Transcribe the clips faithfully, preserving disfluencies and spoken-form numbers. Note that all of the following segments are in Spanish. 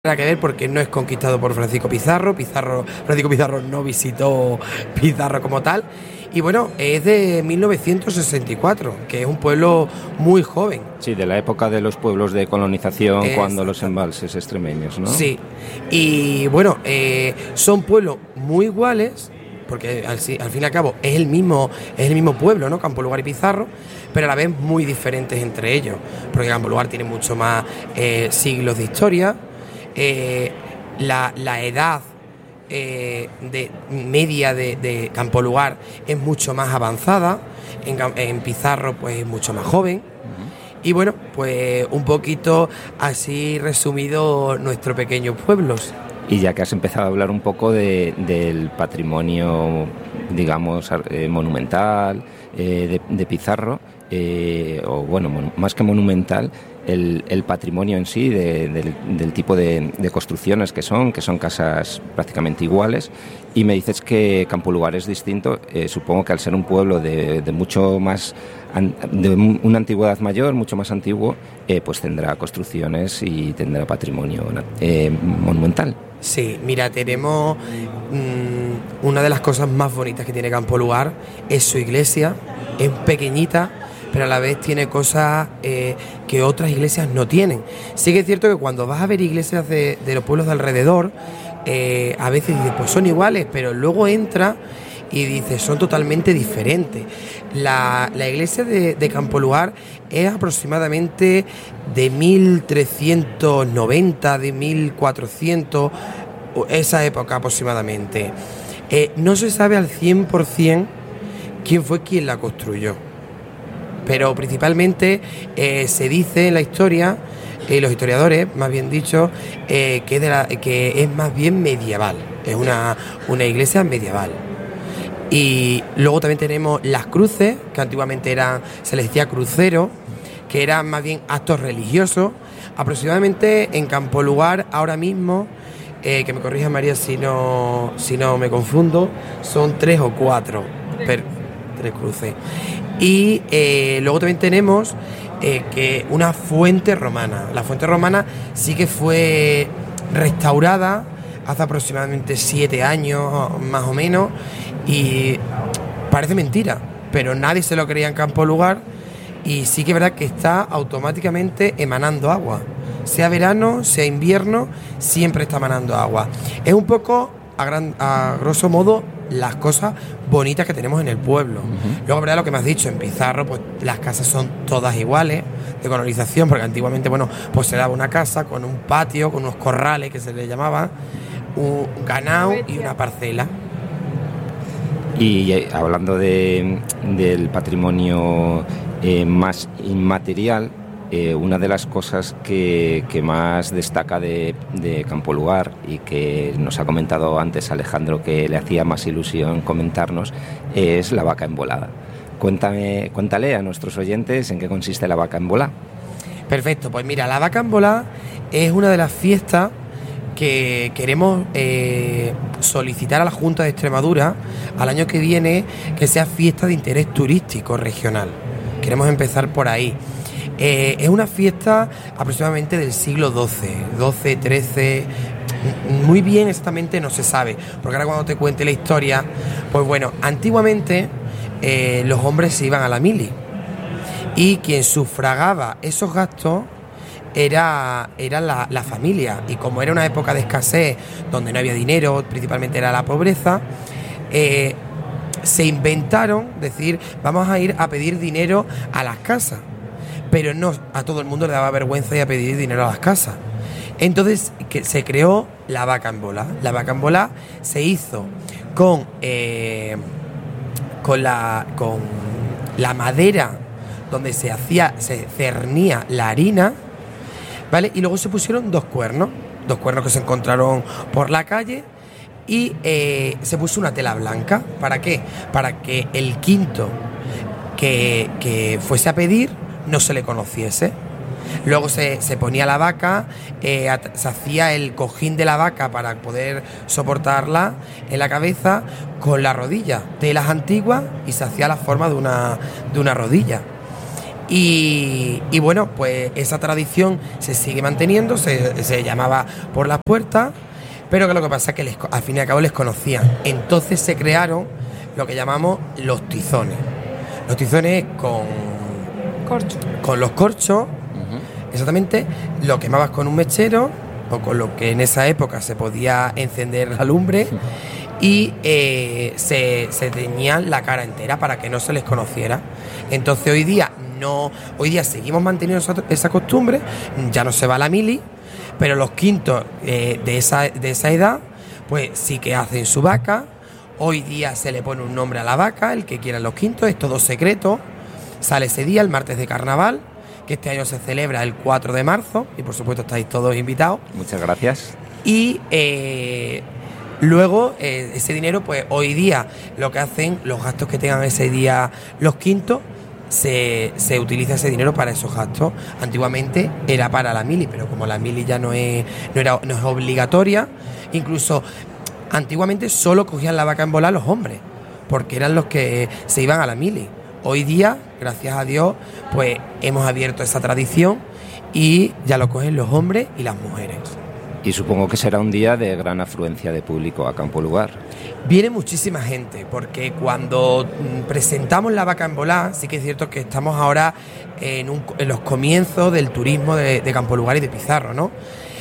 Nada que ver porque no es conquistado por Francisco Pizarro. Pizarro, Francisco Pizarro no visitó Pizarro como tal. Y bueno, es de mil novecientos sesenta y cuatro, que es un pueblo muy joven. Sí, de la época de los pueblos de colonización, Exacto. Cuando los embalses extremeños, ¿no? Sí, y bueno, eh, son pueblos muy iguales, porque al, al fin y al cabo es el mismo, es el mismo pueblo, ¿no? Campolugar y Pizarro, pero a la vez muy diferentes entre ellos, porque Campolugar tiene mucho más eh, siglos de historia. Eh, la, la edad eh, de media de, de Campolugar es mucho más avanzada, en, en Pizarro pues es mucho más joven. Uh-huh. Y bueno, pues un poquito así resumido nuestro pequeño pueblos. Y ya que has empezado a hablar un poco de, del patrimonio, digamos, eh, monumental eh, de, de Pizarro, eh, o bueno, mon, más que monumental, el, el patrimonio en sí, de, de, del tipo de, de construcciones que son, que son casas prácticamente iguales, y me dices que Campolugar es distinto, eh, supongo que al ser un pueblo de, de mucho más, de una antigüedad mayor, mucho más antiguo, eh, pues tendrá construcciones y tendrá patrimonio eh, monumental. Sí, mira, tenemos mmm, una de las cosas más bonitas que tiene Campolugar es su iglesia, es pequeñita, pero a la vez tiene cosas eh, que otras iglesias no tienen. Sí que es cierto que cuando vas a ver iglesias de, de los pueblos de alrededor, eh, a veces dices, pues son iguales, pero luego entra y dices, son totalmente diferentes. La, la iglesia de, de Campolugar es aproximadamente de mil trescientos noventa, de mil cuatrocientos, esa época aproximadamente. Eh, no se sabe al cien por ciento quién fue quien la construyó, pero principalmente eh, se dice en la historia, eh, los historiadores, más bien dicho, eh, que, de la, que es más bien medieval, es una, una iglesia medieval. Y luego también tenemos las cruces, que antiguamente eran, se les decía crucero, que eran más bien actos religiosos. Aproximadamente en Campolugar ahora mismo, eh, que me corrija María si no, si no me confundo, son tres o cuatro, per, tres cruces. Y eh, luego también tenemos eh, que una fuente romana. La fuente romana sí que fue restaurada hace aproximadamente siete años más o menos, y parece mentira, pero nadie se lo creía en Campolugar, y sí que es verdad que está automáticamente emanando agua, sea verano, sea invierno, siempre está emanando agua. Es un poco, a, gran, a grosso modo, las cosas bonitas que tenemos en el pueblo. Uh-huh. Luego, verdad, lo que me has dicho, en Pizarro, pues las casas son todas iguales, de colonización, porque antiguamente, bueno, pues se daba una casa con un patio, con unos corrales que se le llamaba, un ganado y una parcela. Y hablando de, del patrimonio eh, más inmaterial, eh, una de las cosas que, que más destaca de, de Campolugar, y que nos ha comentado antes Alejandro que le hacía más ilusión comentarnos, es la vaca embolada. Cuéntame, cuéntale a nuestros oyentes en qué consiste la vaca embolada. Perfecto, pues mira, la vaca embolada es una de las fiestas que queremos eh, solicitar a la Junta de Extremadura al año que viene, que sea fiesta de interés turístico regional. Queremos empezar por ahí. Eh, es una fiesta aproximadamente del siglo doce, doce, trece, muy bien exactamente no se sabe, porque ahora cuando te cuente la historia, pues bueno, antiguamente eh, los hombres se iban a la mili, y quien sufragaba esos gastos era, era la, la familia, y como era una época de escasez donde no había dinero, principalmente era la pobreza, eh, se inventaron decir, vamos a ir a pedir dinero a las casas, pero no a todo el mundo le daba vergüenza ir a pedir dinero a las casas. Entonces que se creó la vaca embolada. La vaca embolada se hizo con eh, con la con la madera donde se hacía, se cernía la harina, ¿vale? Y luego se pusieron dos cuernos, dos cuernos que se encontraron por la calle, y eh, se puso una tela blanca. ¿Para qué? Para que el quinto que, que fuese a pedir no se le conociese. Luego se, se ponía la vaca, eh, at, se hacía el cojín de la vaca para poder soportarla en la cabeza con la rodilla, telas antiguas, y se hacía la forma de una, de una rodilla. Y, y bueno, pues esa tradición se sigue manteniendo, se, se llamaba por las puertas, pero que lo que pasa es que les, al fin y al cabo les conocían. Entonces se crearon lo que llamamos los tizones. Los tizones con, Corcho. con los corchos, uh-huh. exactamente, lo quemabas con un mechero o con lo que en esa época se podía encender la lumbre y eh, se, se teñían la cara entera para que no se les conociera. Entonces hoy día no, hoy día seguimos manteniendo esa, esa costumbre, ya no se va a la mili, pero los quintos eh, de, esa, de esa edad, pues sí que hacen su vaca. Hoy día se le pone un nombre a la vaca, el que quiera los quintos, es todo secreto. Sale ese día, el martes de carnaval, que este año se celebra el cuatro de marzo, y por supuesto estáis todos invitados. Muchas gracias. Y eh, luego eh, ese dinero, pues hoy día lo que hacen, los gastos que tengan ese día los quintos, Se, se utiliza ese dinero para esos gastos. Antiguamente era para la mili, pero como la mili ya no es, no era, no es obligatoria, incluso antiguamente solo cogían la vaca en bola los hombres, porque eran los que se iban a la mili. Hoy día, gracias a Dios, pues hemos abierto esa tradición y ya lo cogen los hombres y las mujeres. Y supongo que será un día de gran afluencia de público a Campo Lugar. Viene muchísima gente, porque cuando presentamos la vaca en bola, sí que es cierto que estamos ahora en, un, en los comienzos del turismo de, de Campo Lugar y de Pizarro, ¿no?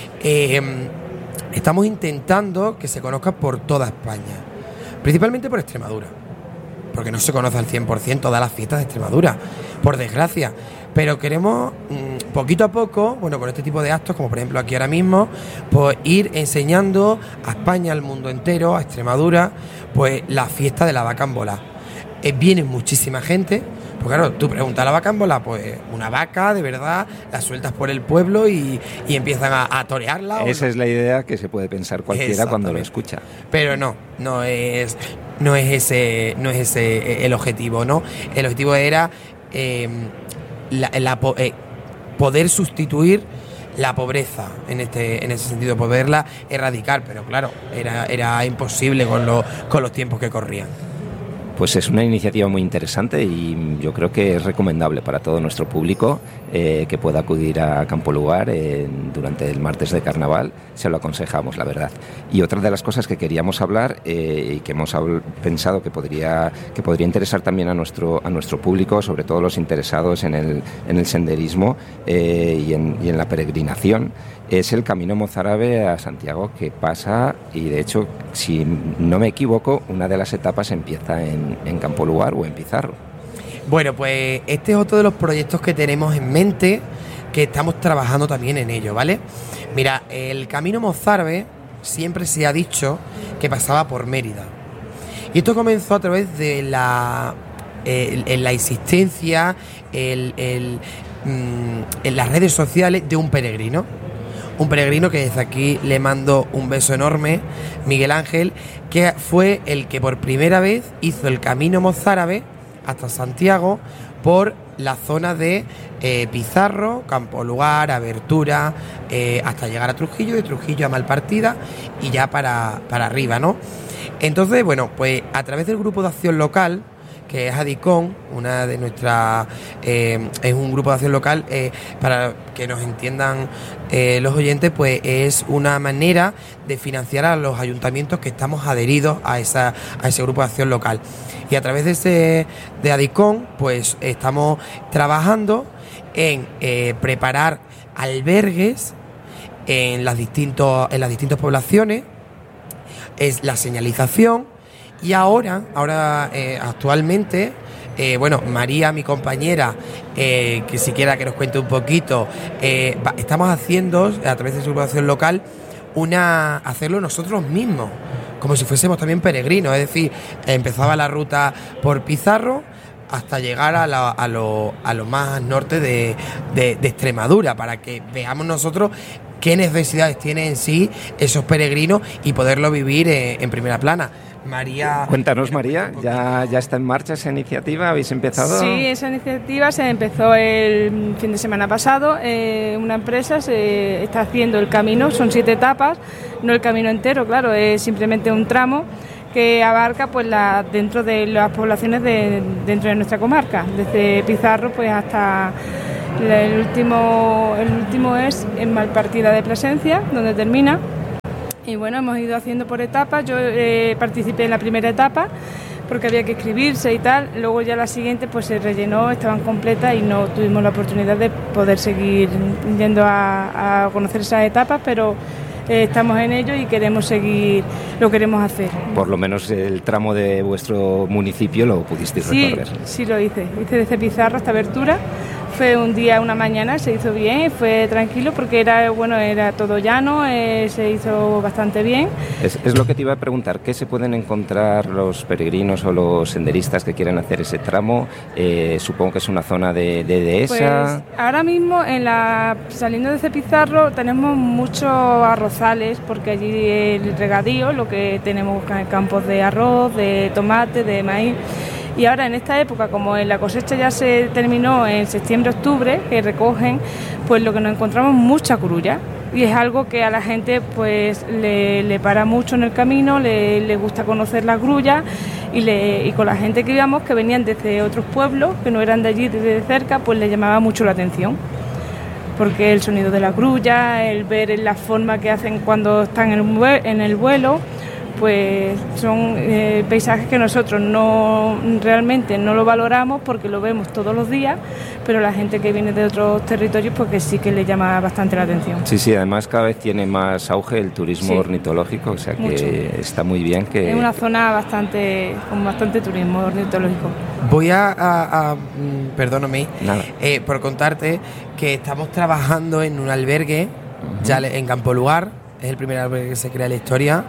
Eh, estamos intentando que se conozca por toda España, principalmente por Extremadura, porque no se conoce al cien por ciento todas las fiestas de Extremadura, por desgracia. Pero queremos, mmm, poquito a poco, bueno, con este tipo de actos, como por ejemplo aquí ahora mismo, pues ir enseñando a España, al mundo entero, a Extremadura, pues la fiesta de la vaca en bola. Eh, viene muchísima gente, pues claro, tú preguntas a la vaca en bola, pues una vaca, de verdad, la sueltas por el pueblo y, y empiezan a, a torearla. Esa no. es la idea que se puede pensar cualquiera cuando lo escucha. Pero no, no es, no es ese, no es ese el objetivo, ¿no? El objetivo era Eh, La, la, eh, poder sustituir la pobreza en este en ese sentido, poderla erradicar, pero claro, era, era imposible con, lo, con los tiempos que corrían. Pues es una iniciativa muy interesante y yo creo que es recomendable para todo nuestro público eh, que pueda acudir a Campo Lugar eh, durante el martes de carnaval. Se lo aconsejamos, la verdad. Y otra de las cosas que queríamos hablar eh, y que hemos habl- pensado que podría que podría interesar también a nuestro a nuestro público, sobre todo los interesados en el en el senderismo eh, y, en, y en la peregrinación, es el Camino Mozárabe a Santiago, que pasa, y de hecho, si no me equivoco, una de las etapas empieza en, en Campo Lugar o en Pizarro. Bueno, pues este es otro de los proyectos que tenemos en mente, que estamos trabajando también en ello, ¿vale? Mira, el Camino Mozárabe siempre se ha dicho que pasaba por Mérida. Y esto comenzó a través de la, eh, en la existencia, el, el, mm, en las redes sociales de un peregrino. Un peregrino que desde aquí le mando un beso enorme, Miguel Ángel, que fue el que por primera vez hizo el Camino Mozárabe hasta Santiago por la zona de eh, Pizarro, Campo Lugar, Abertura, eh, hasta llegar a Trujillo, de Trujillo a Malpartida y ya para, para arriba, ¿no? Entonces, bueno, pues a través del grupo de acción local, que es ADICON, una de nuestras eh, es un grupo de acción local, eh, para que nos entiendan eh, los oyentes, pues es una manera de financiar a los ayuntamientos que estamos adheridos a esa a ese grupo de acción local. Y a través de ese de ADICON, pues estamos trabajando en eh, preparar albergues en las distintos en las distintas poblaciones, es la señalización. Y ahora, ahora eh, actualmente, eh, bueno, María, mi compañera, eh, que si quiera que nos cuente un poquito, eh, va, estamos haciendo, a través de su población local, una hacerlo nosotros mismos, como si fuésemos también peregrinos. Es decir, empezaba la ruta por Pizarro hasta llegar a, la, a, lo, a lo más norte de, de, de Extremadura, para que veamos nosotros qué necesidades tienen en sí esos peregrinos y poderlo vivir en, en primera plana. María... Cuéntanos, María, ¿ya, ya está en marcha esa iniciativa? ¿Habéis empezado? Sí, esa iniciativa se empezó el fin de semana pasado. Eh, una empresa se está haciendo el camino, son siete etapas, no el camino entero, claro, es simplemente un tramo que abarca pues la, dentro de las poblaciones de, dentro de nuestra comarca, desde Pizarro pues hasta el último, el último es en Malpartida de Plasencia, donde termina. Y bueno, hemos ido haciendo por etapas. Yo eh, participé en la primera etapa porque había que inscribirse y tal, luego ya la siguiente pues se rellenó, estaban completas y no tuvimos la oportunidad de poder seguir yendo a, a conocer esas etapas, pero Eh, estamos en ello y queremos seguir, lo queremos hacer. Por lo menos el tramo de vuestro municipio lo pudisteis sí, recorrer. Sí, lo hice. Hice desde Pizarro hasta Bertura. Fue un día, una mañana, se hizo bien, fue tranquilo porque era bueno, era todo llano, eh, se hizo bastante bien. Es, es lo que te iba a preguntar, ¿qué se pueden encontrar los peregrinos o los senderistas que quieren hacer ese tramo? Eh, supongo que es una zona de, de dehesa. Pues ahora mismo, en la, saliendo desde Pizarro, tenemos muchos arrozales, porque allí el regadío, lo que tenemos campos de arroz, de tomate, de maíz. Y ahora en esta época, como la cosecha ya se terminó en septiembre-octubre, que recogen, pues lo que nos encontramos mucha curulla. Y es algo que a la gente pues le, le para mucho en el camino, le, le gusta conocer las grullas y, le, y con la gente que íbamos, que venían desde otros pueblos, que no eran de allí, desde cerca, pues les llamaba mucho la atención. Porque el sonido de la grulla, el ver la forma que hacen cuando están en el vuelo, pues son eh, paisajes que nosotros no realmente no lo valoramos porque lo vemos todos los días, pero la gente que viene de otros territorios pues que sí que le llama bastante la atención. Sí, sí, además cada vez tiene más auge el turismo sí. ornitológico, o sea que Mucho. Está muy bien que... Es una zona bastante con bastante turismo ornitológico. Voy a, a, a perdóname, eh, por contarte que estamos trabajando en un albergue, uh-huh. ya en Campolugar, es el primer albergue que se crea en la historia.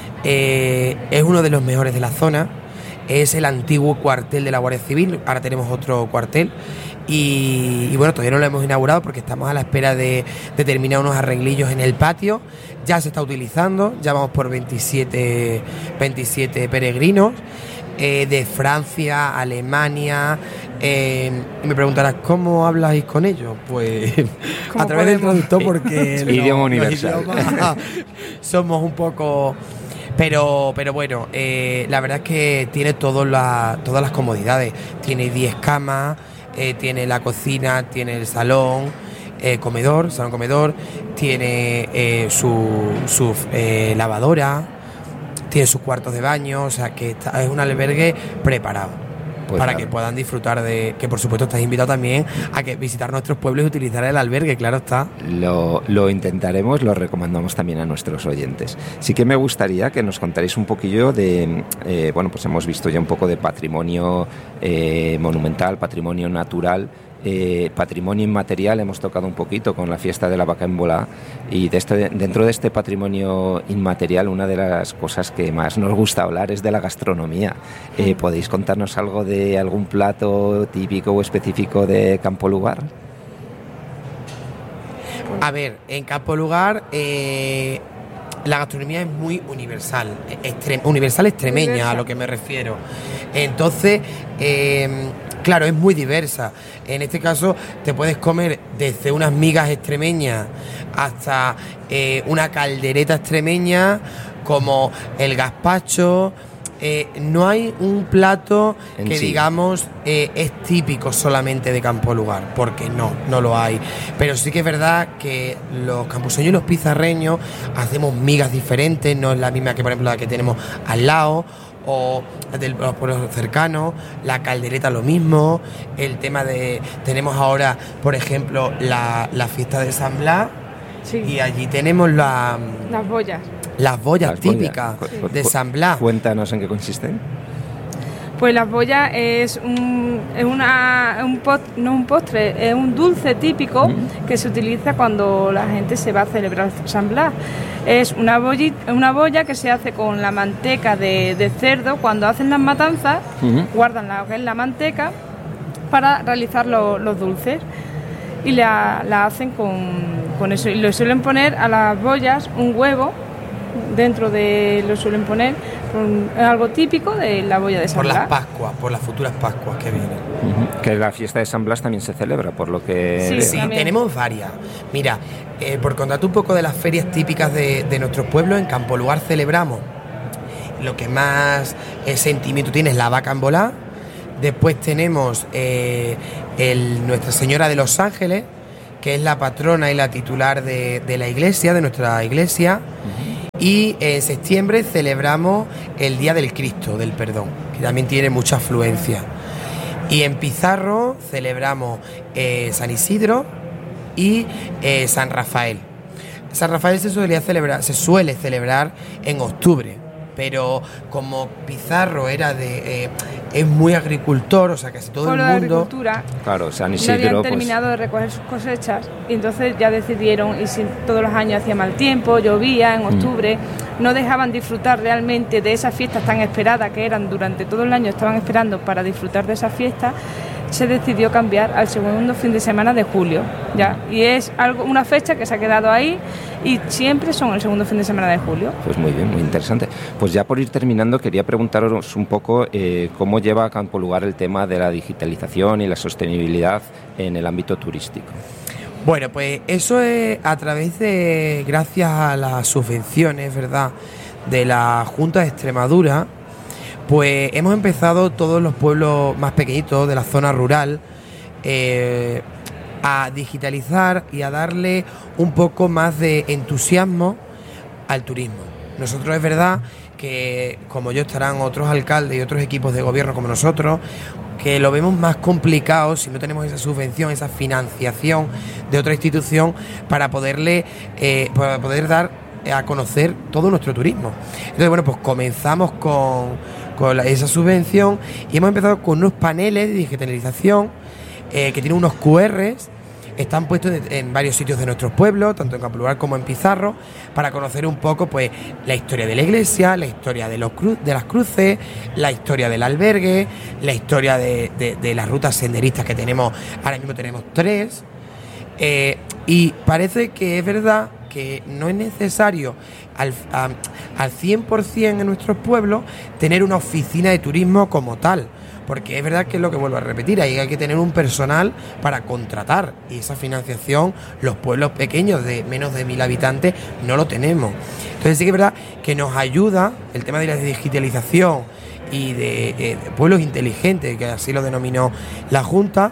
Eh, es uno de los mejores de la zona, es el antiguo cuartel de la Guardia Civil, ahora tenemos otro cuartel y, y bueno, todavía no lo hemos inaugurado porque estamos a la espera de, de terminar unos arreglillos en el patio, ya se está utilizando, ya vamos por veintisiete, veintisiete peregrinos eh, de Francia, Alemania, eh, y me preguntarás, ¿cómo habláis con ellos? Pues a través del traductor porque no, idioma universal. Los idiomas somos un poco... Pero, pero bueno, eh, la verdad es que tiene todo la, todas las comodidades. Tiene diez camas, eh, tiene la cocina, tiene el salón, eh, comedor, salón comedor, tiene eh, su, su eh, lavadora, tiene sus cuartos de baño, o sea que está, es un albergue preparado. Pues para nada. Que puedan disfrutar de... Que por supuesto estás invitado también a que visitar nuestros pueblos y utilizar el albergue, claro está. Lo, lo intentaremos, lo recomendamos también a nuestros oyentes. Sí que me gustaría que nos contaréis un poquillo de... Eh, bueno, pues hemos visto ya un poco de patrimonio eh, monumental, patrimonio natural, eh, patrimonio inmaterial, hemos tocado un poquito con la fiesta de la vaca embolá y de este, dentro de este patrimonio inmaterial una de las cosas que más nos gusta hablar es de la gastronomía. Eh, ¿Podéis contarnos algo de algún plato típico o específico de Campolugar? A ver, en Campolugar eh, la gastronomía es muy universal, extre- universal extremeña universal. A lo que me refiero. Entonces, eh, claro, es muy diversa. En este caso te puedes comer desde unas migas extremeñas hasta eh, una caldereta extremeña, como el gazpacho. Eh, no hay un plato en que sí. digamos eh, es típico solamente de Campolugar, porque no, no lo hay. Pero sí que es verdad que los campuseños y los pizarreños hacemos migas diferentes, no es la misma que por ejemplo la que tenemos al lado o de los pueblos cercanos, la caldereta lo mismo, el tema de... Tenemos ahora, por ejemplo, la, la fiesta de San Blas, sí. y allí tenemos la, las bollas. Las bollas las típicas bollas. de San Blas. Cuéntanos en qué consisten. Pues las bollas es un, es una, un post, no un postre, es un dulce típico mm. que se utiliza cuando la gente se va a celebrar San Blas. Es una, bolli, una bolla que se hace con la manteca de, de cerdo. Cuando hacen las matanzas, mm-hmm. guardan la, la manteca para realizar lo, los dulces. Y la, la hacen con, con eso. Y le suelen poner a las bollas un huevo. Dentro de lo suelen poner es algo típico de la bolla de San Blas. Por las Pascuas, por las futuras Pascuas que vienen. Uh-huh. Que la fiesta de San Blas también se celebra, por lo que... Sí, sí, tenemos varias. Mira, eh, por contarte un poco de las ferias típicas de, de nuestros pueblos, en Campolugar celebramos lo que más eh, sentimiento tiene es la vaca embolada. Después tenemos eh, el Nuestra Señora de los Ángeles, que es la patrona y la titular de, de la iglesia, de nuestra iglesia. Uh-huh. Y en septiembre celebramos el Día del Cristo, del Perdón, que también tiene mucha afluencia. Y en Pizarro celebramos eh, San Isidro y eh, San Rafael. San Rafael se, solía celebrar, se suele celebrar en octubre, pero como Pizarro era de eh, es muy agricultor, o sea, casi todo Por el la mundo... agricultura, claro, San Isidro, no habían pues... terminado de recoger sus cosechas y entonces ya decidieron, y si todos los años hacía mal tiempo, llovía en octubre, mm. no dejaban disfrutar realmente de esas fiestas tan esperadas que eran durante todo el año, estaban esperando para disfrutar de esas fiestas. Se decidió cambiar al segundo fin de semana de julio, ya, y es algo, una fecha que se ha quedado ahí y siempre son el segundo fin de semana de julio. Pues muy bien, muy interesante. Pues ya por ir terminando, quería preguntaros un poco eh, cómo lleva a Campo Lugar el tema de la digitalización y la sostenibilidad en el ámbito turístico. Bueno, pues eso es a través de, gracias a las subvenciones, ¿verdad?, de la Junta de Extremadura. Pues hemos empezado todos los pueblos más pequeñitos de la zona rural eh, a digitalizar y a darle un poco más de entusiasmo al turismo. Nosotros es verdad que, como yo, estarán otros alcaldes y otros equipos de gobierno como nosotros, que lo vemos más complicado si no tenemos esa subvención, esa financiación de otra institución para poderle, eh, para poder dar a conocer todo nuestro turismo. Entonces, bueno, pues comenzamos con... con la, esa subvención y hemos empezado con unos paneles de digitalización eh, que tienen unos cu erres, están puestos en, en varios sitios de nuestros pueblos, tanto en Campo Lugar como en Pizarro, para conocer un poco pues la historia de la iglesia, la historia de, los cru, de las cruces, la historia del albergue, la historia de, de, de las rutas senderistas que tenemos, ahora mismo tenemos tres, eh, y parece que es verdad que no es necesario al, a, al cien por ciento en nuestros pueblos tener una oficina de turismo como tal, porque es verdad que es lo que vuelvo a repetir, ahí hay que tener un personal para contratar y esa financiación los pueblos pequeños de menos de mil habitantes no lo tenemos. Entonces sí que es verdad que nos ayuda el tema de la digitalización y de, eh, de pueblos inteligentes, que así lo denominó la Junta.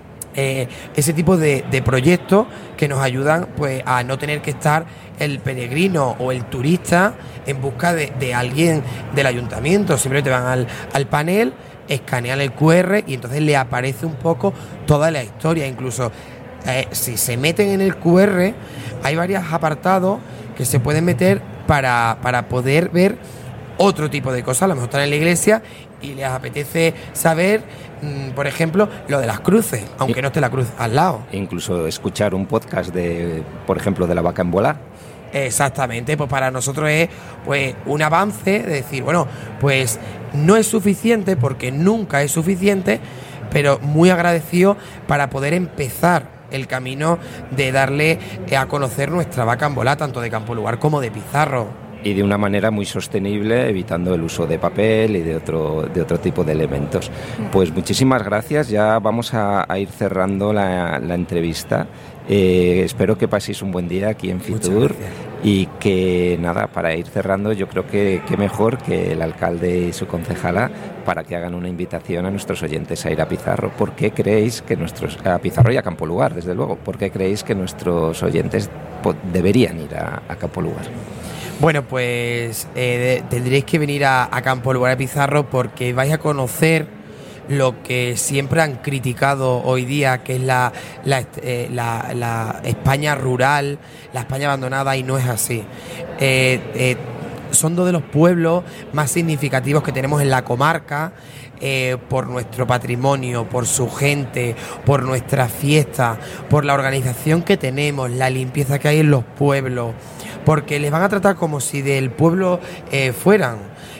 Eh, ese tipo de, de proyectos que nos ayudan pues a no tener que estar el peregrino o el turista en busca de, de alguien del ayuntamiento. Simplemente van al, al panel, escanean el cu erre y entonces le aparece un poco toda la historia. Incluso eh, si se meten en el cu erre hay varios apartados que se pueden meter para, para poder ver otro tipo de cosas. A lo mejor están en la iglesia y les apetece saber, mmm, por ejemplo, lo de las cruces, aunque y, no esté la cruz al lado. Incluso escuchar un podcast de, por ejemplo, de la vaca embolada. Exactamente, pues para nosotros es pues un avance de decir, bueno, pues no es suficiente porque nunca es suficiente, pero muy agradecido para poder empezar el camino de darle a conocer nuestra vaca embolada, tanto de Campo Lugar como de Pizarro. Y de una manera muy sostenible, evitando el uso de papel y de otro de otro tipo de elementos. Pues muchísimas gracias, ya vamos a, a ir cerrando la, la entrevista. Eh, espero que paséis un buen día aquí en Fitur y que nada, para ir cerrando, yo creo que, que mejor que el alcalde y su concejala para que hagan una invitación a nuestros oyentes a ir a Pizarro. ¿Por qué creéis que nuestros, a Pizarro y a Campo Lugar, desde luego, por qué creéis que nuestros oyentes po- deberían ir a, a Campo Lugar? Bueno, pues eh, de, tendréis que venir a, a Campo Lugar, a Pizarro, porque vais a conocer lo que siempre han criticado hoy día, que es la, la, eh, la, la España rural, la España abandonada, y no es así. Eh, eh, son dos de los pueblos más significativos que tenemos en la comarca, eh, por nuestro patrimonio, por su gente, por nuestras fiestas, por la organización que tenemos, la limpieza que hay en los pueblos, porque les van a tratar como si del pueblo eh, fueran,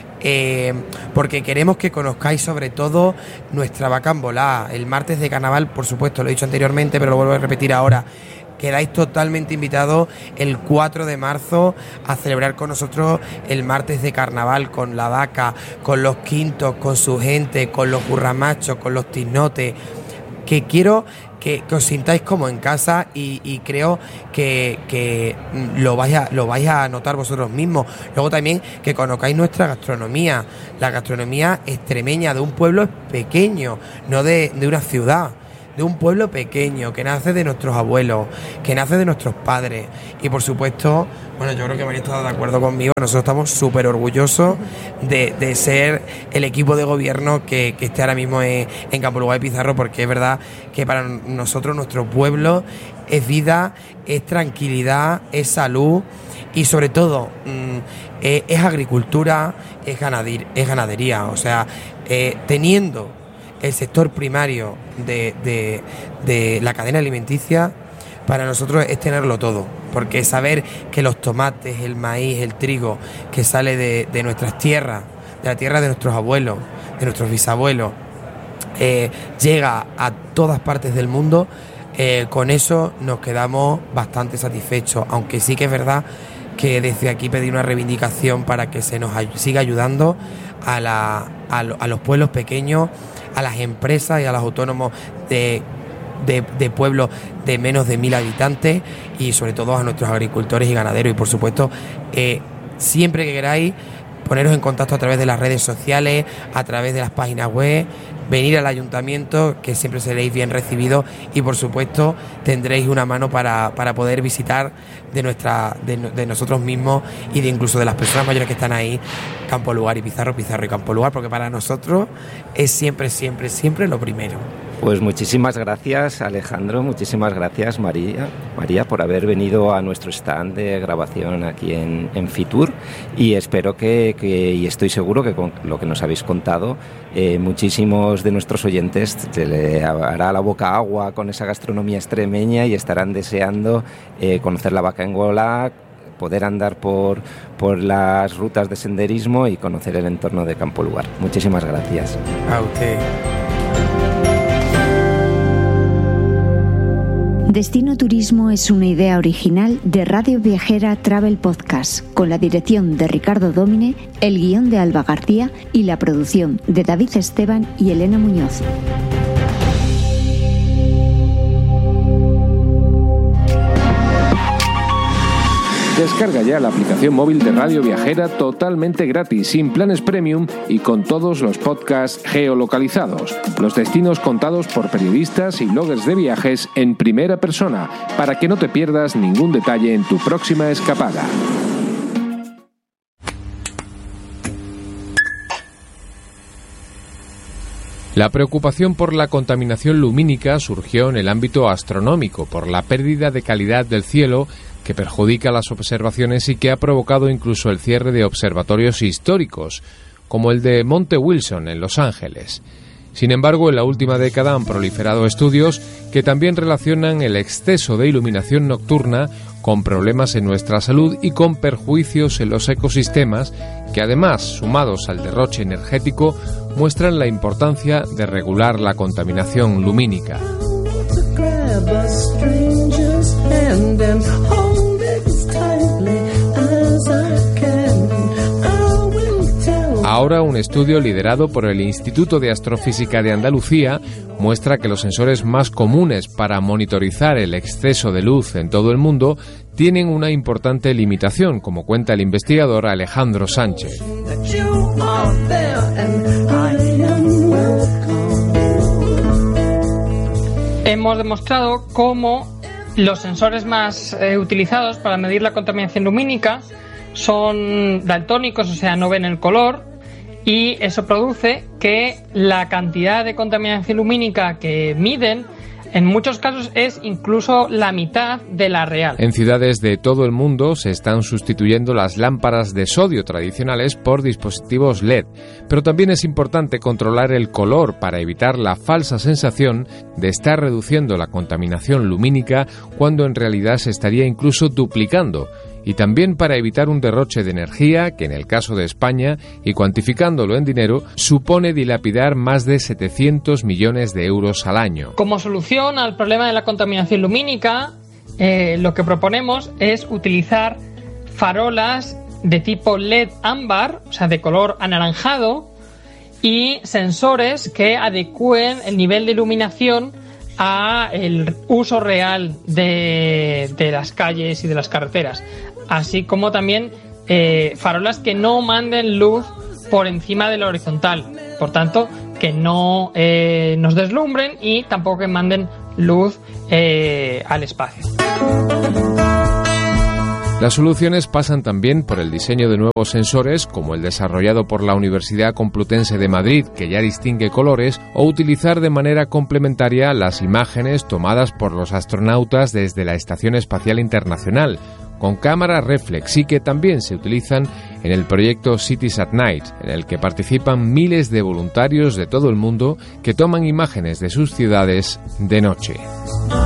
eh, porque queremos que conozcáis sobre todo nuestra vaca embolada. El martes de carnaval, por supuesto, lo he dicho anteriormente, pero lo vuelvo a repetir ahora, quedáis totalmente invitados el cuatro de marzo a celebrar con nosotros el martes de carnaval, con la vaca, con los quintos, con su gente, con los burramachos, con los tisnotes. que quiero que, que os sintáis como en casa y, y creo que, que lo vais a, lo vais a notar vosotros mismos. Luego también que conozcáis nuestra gastronomía, la gastronomía extremeña de un pueblo pequeño, no de, de una ciudad, de un pueblo pequeño que nace de nuestros abuelos, que nace de nuestros padres. Y por supuesto, bueno, yo creo que María está de acuerdo conmigo, nosotros estamos súper orgullosos de, de ser el equipo de gobierno que, que esté ahora mismo en, en Campolugar y Pizarro, porque es verdad que para nosotros nuestro pueblo es vida, es tranquilidad, es salud y sobre todo mmm, es, es agricultura, es, ganadir, es ganadería. O sea, eh, teniendo el sector primario de, de, de la cadena alimenticia, para nosotros es tenerlo todo, porque saber que los tomates, el maíz, el trigo que sale de, de nuestras tierras, de la tierra de nuestros abuelos, de nuestros bisabuelos, eh, llega a todas partes del mundo, eh, con eso nos quedamos bastante satisfechos, aunque sí que es verdad que desde aquí pedir una reivindicación para que se nos ay- siga ayudando a, la, a, lo, a los pueblos pequeños, a las empresas y a los autónomos de, de, de pueblos de menos de mil habitantes y sobre todo a nuestros agricultores y ganaderos. Y por supuesto, eh, siempre que queráis, poneros en contacto a través de las redes sociales, a través de las páginas web, venir al ayuntamiento, que siempre seréis bien recibidos y por supuesto tendréis una mano para, para poder visitar de nuestra de, de nosotros mismos y de incluso de las personas mayores que están ahí, Campolugar y Pizarro, Pizarro y Campolugar, porque para nosotros es siempre, siempre, siempre lo primero. Pues muchísimas gracias, Alejandro, muchísimas gracias, María, María, por haber venido a nuestro stand de grabación aquí en, en Fitur, y espero que, que, y estoy seguro que con lo que nos habéis contado, eh, muchísimos de nuestros oyentes se le hará la boca agua con esa gastronomía extremeña y estarán deseando eh, conocer la vaca Angola, poder andar por, por las rutas de senderismo y conocer el entorno de Campolugar. Muchísimas gracias. A usted. Destino Turismo es una idea original de Radio Viajera Travel Podcast, con la dirección de Ricardo Dómine, el guión de Alba García y la producción de David Esteban y Elena Muñoz. Descarga ya la aplicación móvil de Radio Viajera totalmente gratis, sin planes premium y con todos los podcasts geolocalizados. Los destinos contados por periodistas y bloggers de viajes en primera persona, para que no te pierdas ningún detalle en tu próxima escapada. La preocupación por la contaminación lumínica surgió en el ámbito astronómico por la pérdida de calidad del cielo que perjudica las observaciones y que ha provocado incluso el cierre de observatorios históricos, como el de Monte Wilson en Los Ángeles. Sin embargo, en la última década han proliferado estudios que también relacionan el exceso de iluminación nocturna con problemas en nuestra salud y con perjuicios en los ecosistemas, que además, sumados al derroche energético, muestran la importancia de regular la contaminación lumínica. Ahora un estudio liderado por el Instituto de Astrofísica de Andalucía muestra que los sensores más comunes para monitorizar el exceso de luz en todo el mundo tienen una importante limitación, como cuenta el investigador Alejandro Sánchez. Hemos demostrado cómo los sensores más eh, utilizados para medir la contaminación lumínica son daltónicos, o sea, no ven el color, y eso produce que la cantidad de contaminación lumínica que miden en muchos casos es incluso la mitad de la real. En ciudades de todo el mundo se están sustituyendo las lámparas de sodio tradicionales por dispositivos L E D, pero también es importante controlar el color para evitar la falsa sensación de estar reduciendo la contaminación lumínica cuando en realidad se estaría incluso duplicando, y también para evitar un derroche de energía que en el caso de España, y cuantificándolo en dinero, supone dilapidar más de setecientos millones de euros al año. Como solución al problema de la contaminación lumínica, eh, lo que proponemos es utilizar farolas de tipo L E D ámbar, o sea, de color anaranjado, y sensores que adecúen el nivel de iluminación a el uso real de, de las calles y de las carreteras, así como también eh, farolas que no manden luz por encima de la horizontal, por tanto que no eh, nos deslumbren y tampoco que manden luz eh, al espacio. Las soluciones pasan también por el diseño de nuevos sensores, como el desarrollado por la Universidad Complutense de Madrid, que ya distingue colores, o utilizar de manera complementaria las imágenes tomadas por los astronautas desde la Estación Espacial Internacional, con cámaras reflex, y que también se utilizan en el proyecto Cities at Night, en el que participan miles de voluntarios de todo el mundo que toman imágenes de sus ciudades de noche.